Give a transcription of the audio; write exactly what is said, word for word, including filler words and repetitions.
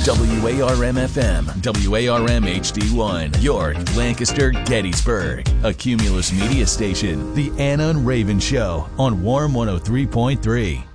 W A R M F M, W A R M H D one, York, Lancaster, Gettysburg. A Cumulus Media station. The Anna and Raven Show on Warm one oh three point three.